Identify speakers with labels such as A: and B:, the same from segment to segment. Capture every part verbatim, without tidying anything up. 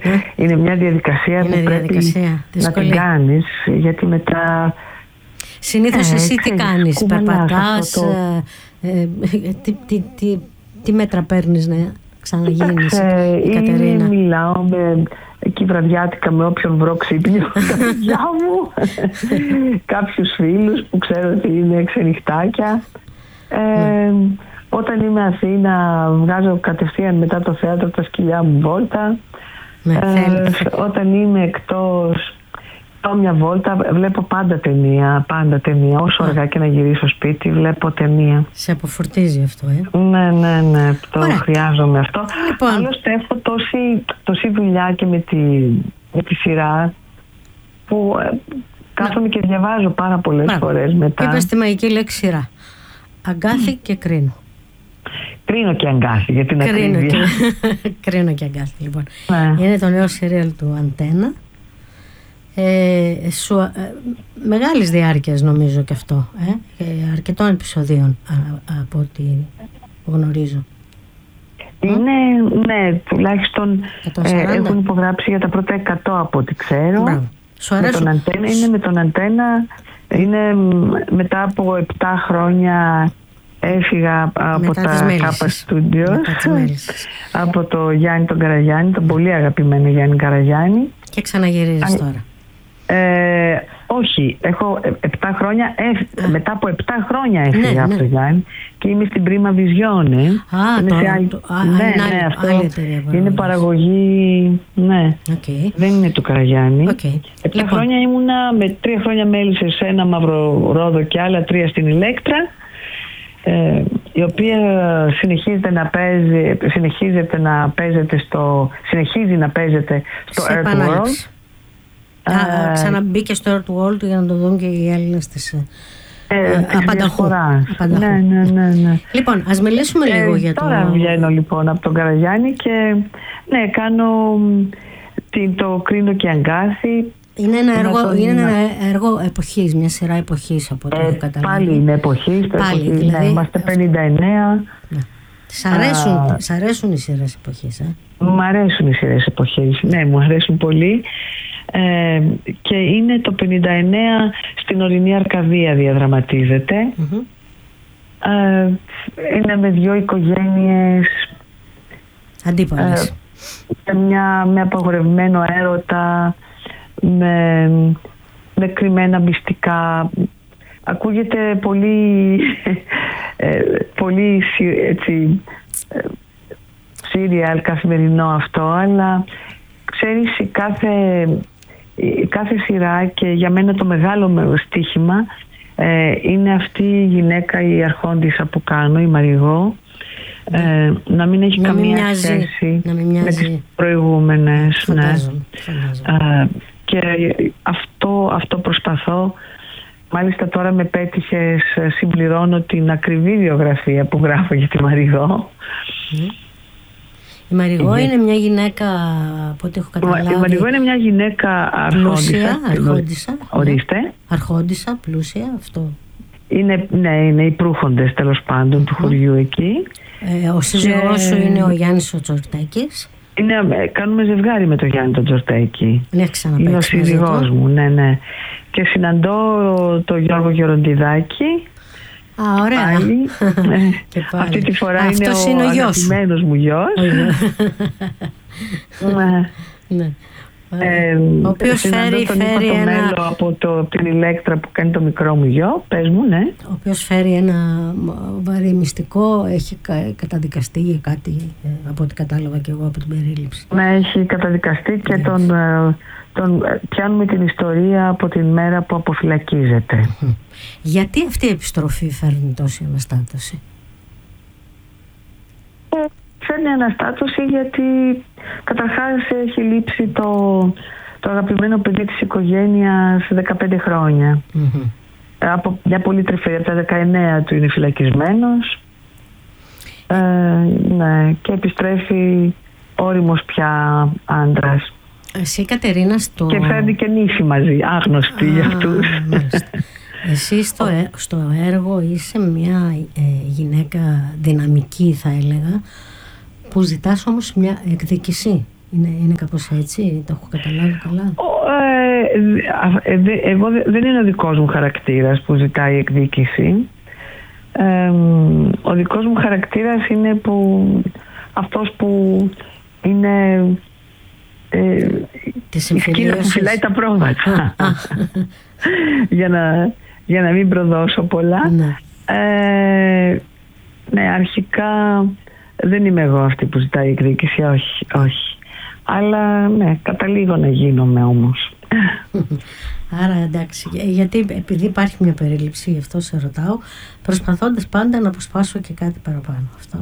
A: είναι μια διαδικασία
B: είναι
A: που
B: διαδικασία.
A: πρέπει
B: Δυσκολή.
A: να την κάνεις, γιατί μετά...
B: Συνήθως
A: ε,
B: εσύ τι κάνεις, περπατάς,
A: το...
B: ε, ε, τι, τι, τι, τι μέτρα παίρνεις να ξαναγίνεις,
A: ε,
B: η Κατερίνα?
A: Ή μιλάω με, εκεί βραδιάτικα με όποιον βρω ξύπνιο, τα παιδιά μου, κάποιους φίλους που ξέρω ότι είναι ξενυχτάκια. Ε,
B: ναι.
A: Όταν είμαι Αθήνα βγάζω κατευθείαν μετά το θέατρο τα σκυλιά μου βόλτα.
B: Ναι,
A: ε, όταν είμαι εκτός πάω μια βόλτα, βλέπω πάντα ταινία, πάντα ταινία. Όσο αργά και να γυρίσω σπίτι βλέπω ταινία.
B: Σε αποφορτίζει αυτό, ε?
A: Ναι, ναι, ναι, το
B: Ωραία.
A: χρειάζομαι αυτό.
B: Λοιπόν.
A: Άλλωστε έχω τόση, τόση δουλειά και με τη, με τη σειρά που ε, κάθομαι και διαβάζω πάρα πολλές
B: Μπράβο.
A: φορές μετά.
B: Είπες τη μαγική λέξη σειρά. Αγκάθι και κρίνω.
A: Κρίνω και αγκάθι για την
B: Κρίνω
A: ακρίβεια.
B: και, κρίνω και αγκάθι, λοιπόν.
A: Ναι.
B: Είναι το νέο σιρέλ του Αντένα. Ε, σου, ε, μεγάλης διάρκειας νομίζω και αυτό, ε, ε, αρκετών επεισοδίων α, από ό,τι γνωρίζω.
A: Είναι, ναι, τουλάχιστον ε, έχουν υπογράψει για τα πρώτα εκατό από ό,τι ξέρω.
B: Μπράβο. Σου
A: με τον Αντένα, είναι με τον Αντένα, είναι μετά από επτά χρόνια έφυγα από
B: μετά
A: τα Κάπα Studios, από το Γιάννη τον Καραγιάννη, τον πολύ αγαπημένο Γιάννη Καραγιάννη.
B: Και ξαναγυρίζεις Α, τώρα.
A: Ε, όχι, έχω επτά χρόνια, ε, μετά από επτά χρόνια έφυγα ναι, από ναι. το Γιάννη και είμαι στην Prima Visione.
B: Α,
A: είναι
B: το,
A: σε άλλη,
B: το, α,
A: ναι,
B: είναι
A: ναι,
B: άλλη,
A: αυτό
B: άλλη εταιρεία,
A: είναι παραγωγή, ναι,
B: okay.
A: δεν είναι του Καραγιάννη.
B: Okay.
A: Επτά
B: λοιπόν.
A: χρόνια ήμουνα, με τρία χρόνια μέλησσα σε ένα Μαυρορόδο και άλλα τρία στην Ηλέκτρα. Ε, η οποία συνεχίζεται να παίζει, συνεχίζεται να παίζεται στο, συνεχίζει να παίζεται στο Earthworld.
B: Α, ξαναμπήκε στο Earthworld για να το δουν και οι Έλληνες της ε,
A: ε,
B: απανταχού.
A: Ναι, ναι, ναι, ναι.
B: Λοιπόν, ας μιλήσουμε
A: ε,
B: λίγο για το...
A: Τώρα βγαίνω λοιπόν από τον Καραγιάννη και ναι, κάνω την, το κρίνω και αγκάθι.
B: Είναι ένα έργο, τον... είναι ένα έργο εποχής, μια σειρά εποχής από ό,τι
A: ε,
B: έχω καταλάβει.
A: Πάλι είναι εποχής, πάλι, εποχής δηλαδή, ναι, είμαστε πενήντα εννέα.
B: Ναι. Σ' αρέσουν, Α, σ' αρέσουν οι σειρές εποχής, ε?
A: Μου αρέσουν οι σειρές εποχής, ναι, μου αρέσουν πολύ. Ε, και είναι το πενήντα εννέα στην ορεινή Αρκαδία διαδραματίζεται. Mm-hmm. Ε, είναι με δύο οικογένειες
B: αντίπαλες.
A: Ε, μια, με απαγορευμένο έρωτα, με, με κρυμμένα μυστικά. Ακούγεται πολύ ε, πολύ έτσι σύριαλ καθημερινό αυτό, αλλά ξέρεις, κάθε, κάθε σειρά και για μένα το μεγάλο στοίχημα ε, είναι αυτή η γυναίκα, η αρχόντισσα που κάνω, η Μαριγό, ε, να μην έχει να καμία μην σχέση
B: να μην
A: με τις προηγούμενες.
B: Φαντάζομαι,
A: ναι.
B: φαντάζομαι.
A: Ε, και αυτό, αυτό προσπαθώ. Μάλιστα τώρα με πέτυχες, συμπληρώνω την ακριβή βιογραφία που γράφω για τη Μαριγό.
B: Mm. Η Μαριγό είναι, είναι μια γυναίκα, από ό,τι έχω καταλάβει.
A: Η Μαριγό είναι μια γυναίκα αρχόντισσα.
B: Αρχόντισσα.
A: Ορίστε.
B: Ναι. Αρχόντισσα, πλούσια, αυτό.
A: Είναι, ναι, είναι οι προύχοντες τέλος πάντων του χωριού εκεί.
B: Ε, ο σύζυγός σου είναι ο Γιάννης ο Τζορτέκης.
A: Είναι, κάνουμε ζευγάρι με τον Γιάννη τον Τζορτέκη. Είναι ο σύζυγός μου, ναι, ναι. Και συναντώ τον Γιώργο Γεροντιδάκη.
B: Α, ωραία.
A: Πάλι.
B: Και πάλι.
A: Αυτή τη φορά
B: αυτός
A: είναι ο,
B: ο
A: αγαπημένος μου γιος.
B: Ναι. Ναι.
A: Ε,
B: ο οποίος φέρει, φέρει
A: το
B: ένα...
A: μέλο από το, την Ηλέκτρα που κάνει το μικρό μου γιο. Πες μου, ναι.
B: Ο οποίος φέρει ένα βαρύ μυστικό, έχει καταδικαστεί για κάτι, από ό,τι κατάλαβα και εγώ από την περίληψη.
A: Ναι, έχει καταδικαστεί και τον, τον πιάνουμε την ιστορία από την μέρα που αποφυλακίζεται.
B: Γιατί αυτή η επιστροφή φέρνει τόση αναστάτωση?
A: Φέρνει αναστάτωση γιατί καταρχάς έχει λείψει το, το αγαπημένο παιδί της οικογένειας δεκαπέντε χρόνια. Mm-hmm. Από μια πολύ τρυφερή, από τα δεκαεννέα του είναι φυλακισμένος. Ε, ναι, και επιστρέφει όριμος πια άντρας.
B: Εσύ, Κατερίνα, στο...
A: Και φέρνει και νύφη μαζί, άγνωστη για αυτούς.
B: Εσύ στο, ε, στο έργο είσαι μια ε, γυναίκα δυναμική, θα έλεγα, που ζητάς όμως μια εκδίκηση. Είναι, είναι κάπως έτσι, το έχω καταλάβει καλά?
A: Ε, ε, ε, εγώ δεν είναι ο δικός μου χαρακτήρας που ζητάει εκδίκηση. Ε, ο δικός μου χαρακτήρας είναι που αυτός που είναι ε, η σκύλα που φυλάει τα πρόβατα. για, να, για να μην προδώσω πολλά.
B: Ναι.
A: Ε, ναι, αρχικά δεν είμαι εγώ αυτή που ζητάει εκδίκηση, όχι, όχι. Αλλά ναι, καταλήγω να γίνομαι όμως.
B: Άρα εντάξει, γιατί επειδή υπάρχει μια περίληψη, γι' αυτό σε ρωτάω, προσπαθώντας πάντα να αποσπάσω και κάτι παραπάνω. Αυτό.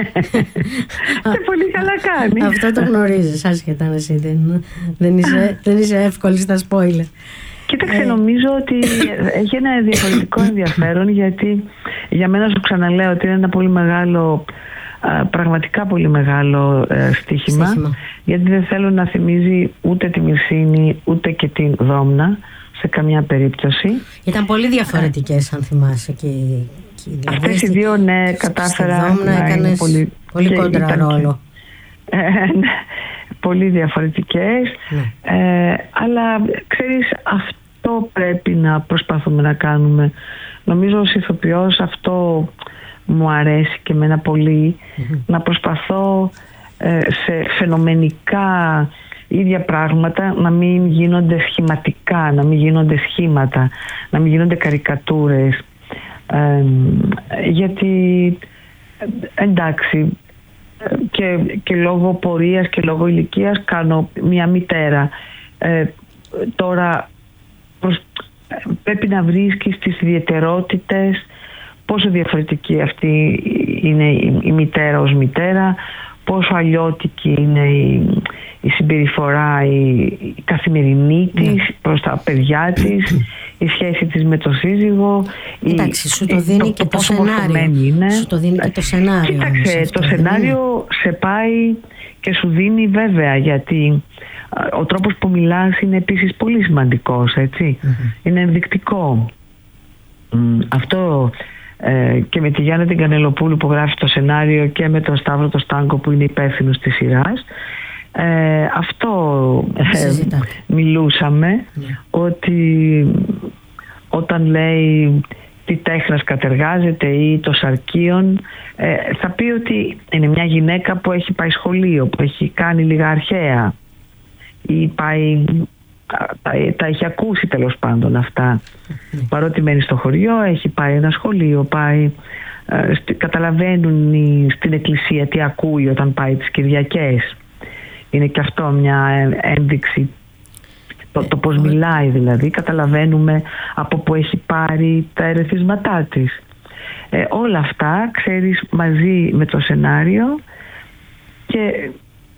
A: Και πολύ καλά κάνει.
B: Αυτό το γνωρίζεις, άσχετα αν εσύ δεν, δεν, είσαι, δεν είσαι εύκολη στα spoiler.
A: Κοίταξε, νομίζω ότι έχει ένα διαφορετικό ενδιαφέρον, γιατί για μένα, σου ξαναλέω, ότι είναι ένα πολύ μεγάλο, πραγματικά πολύ μεγάλο στοίχημα, στοίχημα, γιατί δεν θέλω να θυμίζει ούτε τη Μυρσίνη ούτε και την Δόμνα σε καμιά περίπτωση.
B: Ήταν πολύ διαφορετικές, αν θυμάσαι, και, και
A: δηλαδή αυτές οι δύο, ναι, κατάφερα
B: στη Δόμνα έκανες πολύ, πολύ κόντρα ρόλο.
A: Ε, ναι, πολύ διαφορετικές, ναι. ε, αλλά ξέρεις, αυτό πρέπει να προσπαθούμε να κάνουμε. Νομίζω ως ηθοποιός αυτό μου αρέσει και εμένα πολύ, mm-hmm. να προσπαθώ ε, σε φαινομενικά ίδια πράγματα να μην γίνονται σχηματικά, να μην γίνονται σχήματα, να μην γίνονται καρικατούρες, ε, γιατί εντάξει, και, και λόγω πορείας και λόγω ηλικίας κάνω μια μητέρα. Ε, τώρα προς, πρέπει να βρίσκεις τις ιδιαιτερότητες, πόσο διαφορετική αυτή είναι η, η μητέρα ως μητέρα, πόσο αλλιώτικη είναι η, η συμπεριφορά, η, η καθημερινή της, ναι, προς τα παιδιά της, η σχέση της με το σύζυγο.
B: Εντάξει, σου το δίνει το, και το, το σενάριο.
A: Είναι.
B: Σου το δίνει και το σενάριο.
A: Κοίταξε,
B: όμως,
A: το σενάριο σε πάει και σου δίνει, βέβαια, γιατί ο τρόπος που μιλάς είναι επίσης πολύ σημαντικός, έτσι. Mm-hmm. Είναι ενδεικτικό. Mm, αυτό ε, και με τη Γιάννα την Κανελοπούλου που γράφει το σενάριο και με τον Σταύρο το Στάνκο που είναι υπεύθυνος της σειράς, ε, αυτό ε, μιλούσαμε, yeah. ότι όταν λέει τι τέχνας κατεργάζεται ή το Σαρκίον, ε, θα πει ότι είναι μια γυναίκα που έχει πάει σχολείο, που έχει κάνει λίγα αρχαία ή πάει, τα, τα, τα έχει ακούσει τέλος πάντων αυτά. Mm. Παρότι μένει στο χωριό, έχει πάει ένα σχολείο, πάει, ε, στη, καταλαβαίνουν οι, στην εκκλησία τι ακούει όταν πάει τις Κυριακές. Είναι και αυτό μια ένδειξη, το, το πώς μιλάει δηλαδή, καταλαβαίνουμε από που έχει πάρει τα ερεθίσματά της. Ε, όλα αυτά, ξέρεις, μαζί με το σενάριο, και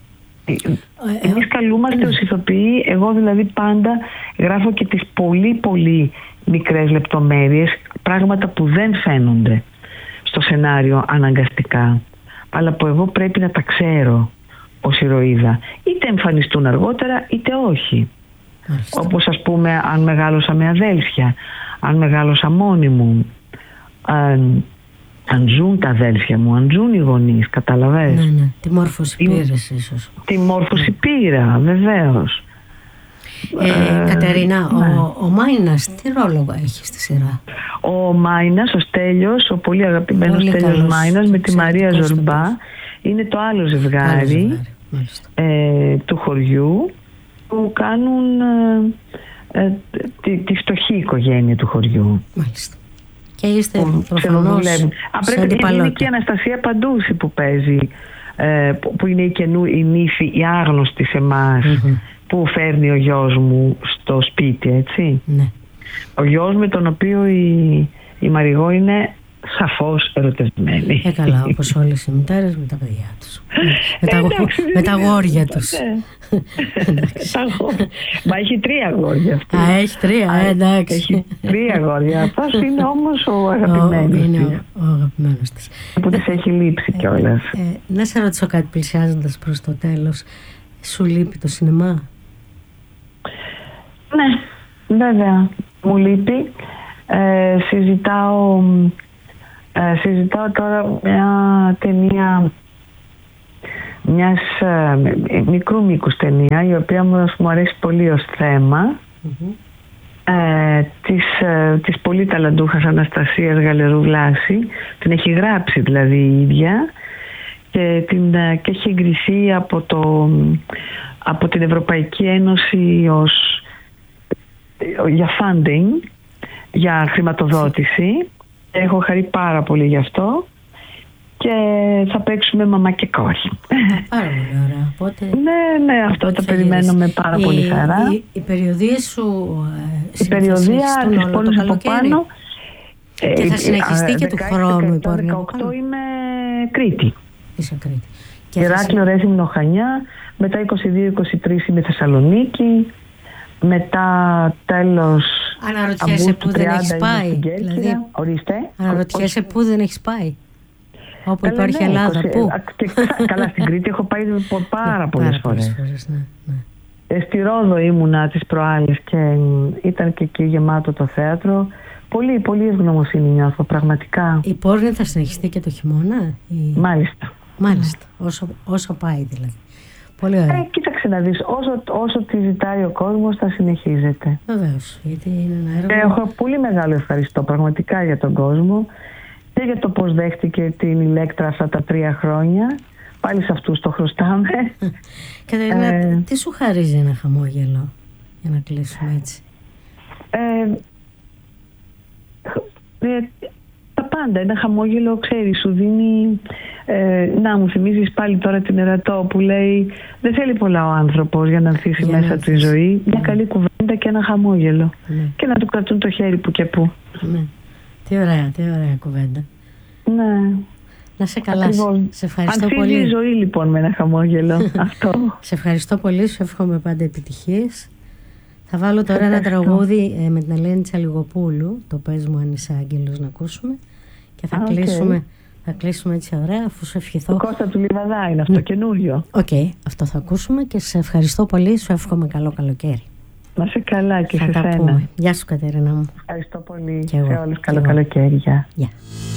A: εμείς καλούμαστε ως ηθοποιοί, εγώ δηλαδή πάντα γράφω και τις πολύ πολύ μικρές λεπτομέρειες, πράγματα που δεν φαίνονται στο σενάριο αναγκαστικά, αλλά που εγώ πρέπει να τα ξέρω ως ηρωίδα, είτε εμφανιστούν αργότερα είτε όχι. Μάλιστα. Όπως ας πούμε αν μεγάλωσα με αδέλφια, αν μεγάλωσα μόνη μου, αν, αν ζουν τα αδέλφια μου, αν ζουν οι γονείς, καταλαβαίνεις.
B: Ναι, ναι. Τη μόρφωση τι, πήρες ίσως.
A: Τη μόρφωση ναι. πήρα, βεβαίως.
B: Ε, ε, Κατερίνα, ναι. ο, ο Μάινας τι ρόλο έχει στη σειρά?
A: Ο Μάινας, ο Στέλιος, ο πολύ αγαπημένος πολύ Στέλιος Μάινας με τη Μαρία Ζορμπά, είναι το άλλο ζευγάρι, άλλο ζευγάρι ε, του χωριού, που κάνουν ε, ε, τη, τη φτωχή οικογένεια του χωριού.
B: Μάλιστα. Και είστε προφανώς σε αντιπαλότητα.
A: Είναι και η Αναστασία Παντούση που παίζει, ε, που, που είναι η, καινού, η νύφη, η άγνωστη σε εμάς, mm-hmm. που φέρνει ο γιος μου στο σπίτι, έτσι.
B: Ναι. Ο
A: γιος με τον οποίο η, η Μαριγώ είναι σαφώς ερωτευμένη.
B: Ε, καλά, όπως όλες οι μητέρες με τα παιδιά τους. με, τα, με τα αγόρια τους.
A: Μα έχει τρία αγόρια αυτή.
B: Α, έχει τρία, ε, εντάξει.
A: Έχει τρία αγόρια. Αυτός είναι όμως ο αγαπημένος της.
B: Είναι ο αγαπημένος της.
A: Που της έχει λείψει κιόλας.
B: Να σε ρωτήσω κάτι πλησιάζοντας προς το τέλος. Σου λείπει το σινεμά?
A: Ναι, βέβαια. Μου λείπει. Ε, συζητάω ε, συζητάω τώρα μια ταινία μιας ε, μικρού μήκους ταινία, η οποία μου, μου αρέσει πολύ ως θέμα, mm-hmm. ε, της, ε, της πολύ ταλαντούχας Αναστασίας Γαλερού Βλάση. Την έχει γράψει δηλαδή η ίδια και, την, ε, και έχει εγκριθεί από, το, από την Ευρωπαϊκή Ένωση ως, ε, για funding, για χρηματοδότηση. Έχω χαρεί πάρα πολύ γι' αυτό. Και θα παίξουμε μαμά και κόρη.
B: Πάρα πολύ ωραία. Οπότε,
A: ναι, ναι, αυτό το περιμένω με πάρα
B: η,
A: πολύ χαρά.
B: Οι, οι περιοδίες σου
A: η περιοδία της πόλης από πάνω.
B: Και θα συνεχιστεί και του χρόνου η πόλη.
A: δεκαοκτώ είμαι Κρήτη.
B: Είσαι Κρήτη.
A: Ηράκλειο, Ρέθυμνο, Χανιά. Μετά είκοσι δύο είκοσι τρία είμαι Θεσσαλονίκη. Μετά τέλος
B: Αναρωτιέσαι που δεν έχεις πάει.
A: Δηλαδή, ορίστε.
B: Αναρωτιέσαι που δεν έχεις πάει. Όπου
A: καλά,
B: υπάρχει
A: ναι,
B: Ελλάδα,
A: είκοσι,
B: πού?
A: Και, καλά, στην Κρήτη έχω πάει πάρα πολλές φορές.
B: φορές ναι, ναι.
A: Στη Ρόδο ήμουνα τις προάλλες και ήταν και εκεί γεμάτο το θέατρο. Πολύ, πολύ ευγνωμοσύνη νιώθω, πραγματικά.
B: Η πόρνη θα συνεχιστεί και το χειμώνα? Η...
A: Μάλιστα.
B: Μάλιστα, όσο, όσο πάει δηλαδή. Πολύ ωραία.
A: Ε, κοίταξε να δεις, όσο, όσο τη ζητάει ο κόσμος θα συνεχίζεται.
B: Βεβαίως, γιατί είναι ένα έργο.
A: Και έχω πολύ μεγάλο ευχαριστώ πραγματικά για τον κόσμο και για το πώς δέχτηκε την Ηλέκτρα αυτά τα τρία χρόνια. Πάλι σε αυτούς το χρωστάμε.
B: Κατερίνα, ε, τι σου χαρίζει ένα χαμόγελο, για να κλείσουμε έτσι?
A: Ε, ε, τα πάντα. Ένα χαμόγελο, ξέρεις, σου δίνει... Ε, να, μου θυμίζεις πάλι τώρα την Ερατό που λέει δεν θέλει πολλά ο άνθρωπος για να ανθίσει για μέσα του η ζωή. Μια καλή κουβέντα και ένα χαμόγελο. Ναι. Και να του κρατούν το χέρι που και που.
B: Ναι. Τι ωραία, τι ωραία κουβέντα.
A: Ναι.
B: Να σε καλά.
A: Ακριβώς.
B: Σε ευχαριστώ
A: ανθίζει
B: πολύ.
A: Η ζωή λοιπόν με ένα χαμόγελο. Αυτό.
B: Σε ευχαριστώ πολύ, σου εύχομαι πάντα επιτυχίες. Θα βάλω τώρα ένα τραγούδι ε, με την Ελένη Τσαλιγοπούλου, το «Πες μου αν είσαι άγγελος», να ακούσουμε και θα, ah, κλείσουμε, okay. θα κλείσουμε έτσι ωραία, αφού σου ευχηθώ.
A: Το Κώστα του Λιβαδά είναι αυτό, mm. καινούριο.
B: Οκ, okay, αυτό θα ακούσουμε και σε ευχαριστώ πολύ, σου εύχομαι καλό καλοκαίρι.
A: Να σε καλά και
B: θα
A: σε
B: τα
A: σένα.
B: Πούμε. Γεια σου Κατερίνα μου.
A: Ευχαριστώ πολύ
B: και
A: σε
B: εγώ.
A: όλους, καλό καλοκαίρι. Γεια.
B: Yeah.